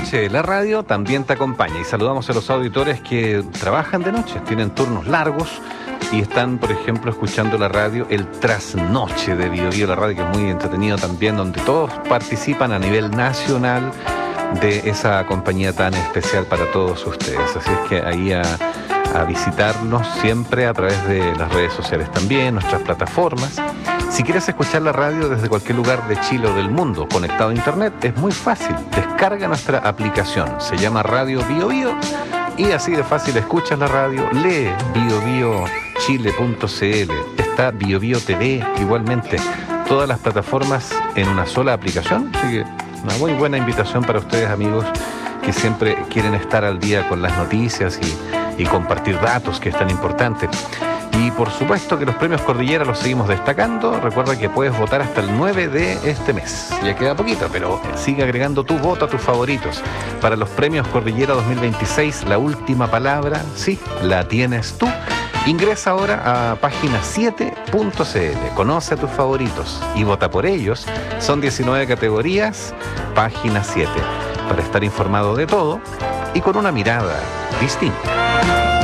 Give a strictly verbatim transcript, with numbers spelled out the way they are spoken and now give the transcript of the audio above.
noche la radio también te acompaña y saludamos a los auditores que trabajan de noche, tienen turnos largos y están, por ejemplo, escuchando la radio, el Trasnoche de Bio Bio, la radio que es muy entretenido también, donde todos participan a nivel nacional de esa compañía tan especial para todos ustedes. Así es que ahí a, a visitarnos siempre a través de las redes sociales también, nuestras plataformas. Si quieres escuchar la radio desde cualquier lugar de Chile o del mundo conectado a internet, es muy fácil. Descarga nuestra aplicación, se llama Radio Bio Bio y así de fácil escuchas la radio, lee bio bio chile punto c l, está Bio Bio T V igualmente, todas las plataformas en una sola aplicación, así que una muy buena invitación para ustedes, amigos, que siempre quieren estar al día con las noticias y, y compartir datos, que es tan importante. Y por supuesto que los premios Cordillera los seguimos destacando. Recuerda que puedes votar hasta el nueve de este mes. Ya queda poquito, pero sigue agregando tu voto a tus favoritos. Para los premios Cordillera dos mil veintiséis, la última palabra, sí, la tienes tú. Ingresa ahora a página siete punto c l, conoce a tus favoritos y vota por ellos. Son diecinueve categorías, página siete, para estar informado de todo y con una mirada distinta.